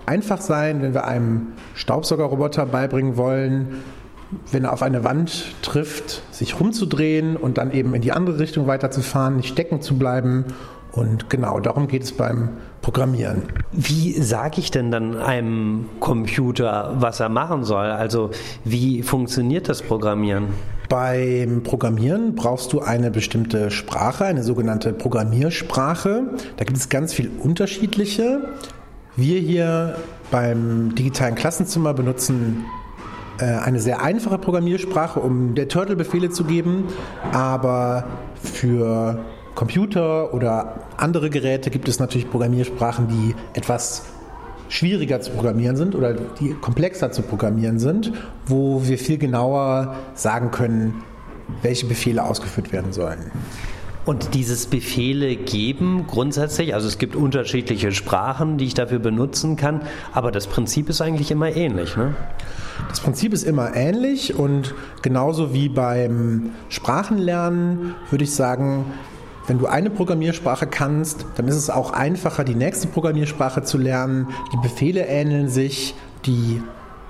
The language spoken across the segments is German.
einfach sein, wenn wir einem Staubsaugerroboter beibringen wollen, wenn er auf eine Wand trifft, sich rumzudrehen und dann eben in die andere Richtung weiterzufahren, nicht stecken zu bleiben. Und genau, darum geht es beim Programmieren. Wie sage ich denn dann einem Computer, was er machen soll? Also wie funktioniert das Programmieren? Beim Programmieren brauchst du eine bestimmte Sprache, eine sogenannte Programmiersprache. Da gibt es ganz viele unterschiedliche. Wir hier beim digitalen Klassenzimmer benutzen eine sehr einfache Programmiersprache, um der Turtle Befehle zu geben, aber für Computer oder andere Geräte gibt es natürlich Programmiersprachen, die etwas schwieriger zu programmieren sind oder die komplexer zu programmieren sind, wo wir viel genauer sagen können, welche Befehle ausgeführt werden sollen. Und dieses Befehle geben grundsätzlich, also es gibt unterschiedliche Sprachen, die ich dafür benutzen kann, aber das Prinzip ist eigentlich immer ähnlich, ne? Das Prinzip ist immer ähnlich und genauso wie beim Sprachenlernen würde ich sagen, wenn du eine Programmiersprache kannst, dann ist es auch einfacher, die nächste Programmiersprache zu lernen. Die Befehle ähneln sich, die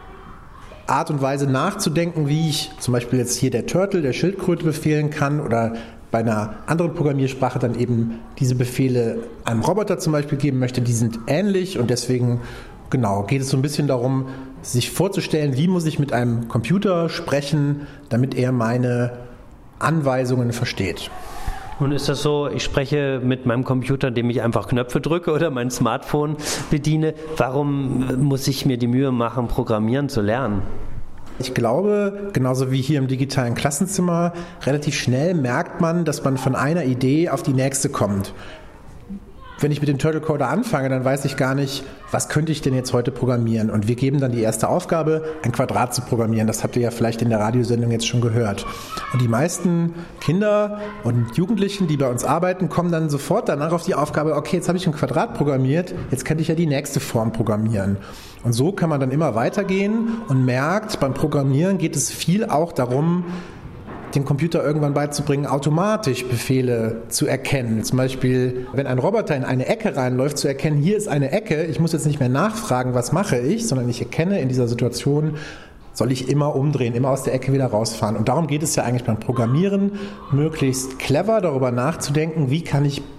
Art und Weise nachzudenken, wie ich zum Beispiel jetzt hier der Turtle, der Schildkröte befehlen kann oder bei einer anderen Programmiersprache dann eben diese Befehle einem Roboter zum Beispiel geben möchte, die sind ähnlich und deswegen genau geht es so ein bisschen darum, sich vorzustellen, wie muss ich mit einem Computer sprechen, damit er meine Anweisungen versteht. Nun ist das so, ich spreche mit meinem Computer, indem ich einfach Knöpfe drücke oder mein Smartphone bediene. Warum muss ich mir die Mühe machen, Programmieren zu lernen? Ich glaube, genauso wie hier im digitalen Klassenzimmer, relativ schnell merkt man, dass man von einer Idee auf die nächste kommt. Wenn ich mit dem Turtle Coder anfange, dann weiß ich gar nicht, was könnte ich denn jetzt heute programmieren? Und wir geben dann die erste Aufgabe, ein Quadrat zu programmieren. Das habt ihr ja vielleicht in der Radiosendung jetzt schon gehört. Und die meisten Kinder und Jugendlichen, die bei uns arbeiten, kommen dann sofort danach auf die Aufgabe, okay, jetzt habe ich ein Quadrat programmiert, jetzt könnte ich ja die nächste Form programmieren. Und so kann man dann immer weitergehen und merkt, beim Programmieren geht es viel auch darum, dem Computer irgendwann beizubringen, automatisch Befehle zu erkennen. Zum Beispiel, wenn ein Roboter in eine Ecke reinläuft, zu erkennen, hier ist eine Ecke, ich muss jetzt nicht mehr nachfragen, was mache ich, sondern ich erkenne in dieser Situation, soll ich immer umdrehen, immer aus der Ecke wieder rausfahren. Und darum geht es ja eigentlich beim Programmieren, möglichst clever darüber nachzudenken, wie kann ich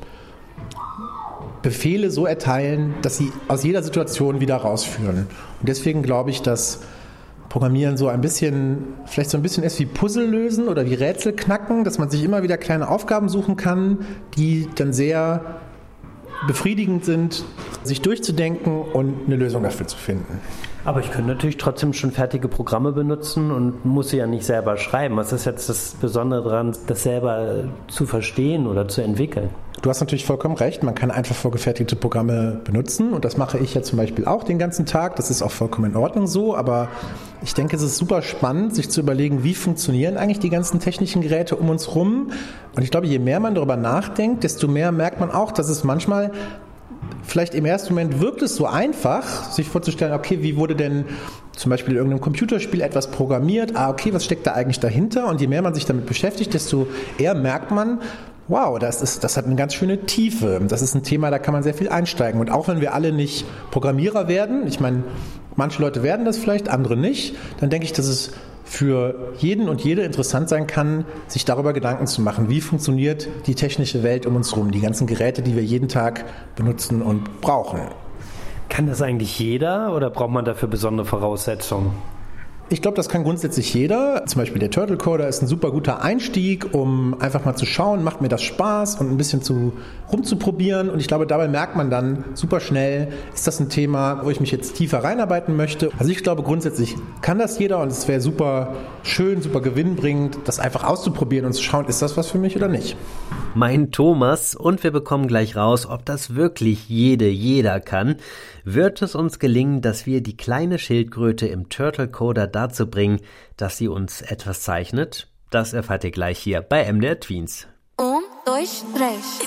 Befehle so erteilen, dass sie aus jeder Situation wieder rausführen. Und deswegen glaube ich, dass Programmieren so ein bisschen, vielleicht so ein bisschen ist wie Puzzle lösen oder wie Rätsel knacken, dass man sich immer wieder kleine Aufgaben suchen kann, die dann sehr befriedigend sind, sich durchzudenken und eine Lösung dafür zu finden. Aber ich könnte natürlich trotzdem schon fertige Programme benutzen und muss sie ja nicht selber schreiben. Was ist jetzt das Besondere daran, das selber zu verstehen oder zu entwickeln? Du hast natürlich vollkommen recht, man kann einfach vorgefertigte Programme benutzen und das mache ich ja zum Beispiel auch den ganzen Tag. Das ist auch vollkommen in Ordnung so, aber ich denke, es ist super spannend, sich zu überlegen, wie funktionieren eigentlich die ganzen technischen Geräte um uns rum. Und ich glaube, je mehr man darüber nachdenkt, desto mehr merkt man auch, dass es manchmal vielleicht im ersten Moment wirkt es so einfach, sich vorzustellen, okay, wie wurde denn zum Beispiel in irgendeinem Computerspiel etwas programmiert? Okay, was steckt da eigentlich dahinter? Und je mehr man sich damit beschäftigt, desto eher merkt man, wow, das hat eine ganz schöne Tiefe. Das ist ein Thema, da kann man sehr viel einsteigen. Und auch wenn wir alle nicht Programmierer werden, ich meine, manche Leute werden das vielleicht, andere nicht, dann denke ich, dass es für jeden und jede interessant sein kann, sich darüber Gedanken zu machen, wie funktioniert die technische Welt um uns herum, die ganzen Geräte, die wir jeden Tag benutzen und brauchen. Kann das eigentlich jeder oder braucht man dafür besondere Voraussetzungen? Ich glaube, das kann grundsätzlich jeder. Zum Beispiel der Turtle Coder ist ein super guter Einstieg, um einfach mal zu schauen, macht mir das Spaß und ein bisschen rumzuprobieren. Und ich glaube, dabei merkt man dann super schnell, ist das ein Thema, wo ich mich jetzt tiefer reinarbeiten möchte. Also ich glaube, grundsätzlich kann das jeder und es wäre super schön, super gewinnbringend, das einfach auszuprobieren und zu schauen, ist das was für mich oder nicht. Mein Thomas, und wir bekommen gleich raus, ob das wirklich jeder kann. Wird es uns gelingen, dass wir die kleine Schildkröte im Turtle Coder dazu bringen, dass sie uns etwas zeichnet? Das erfahrt ihr gleich hier bei MDR Tweens. 1, 2, 3.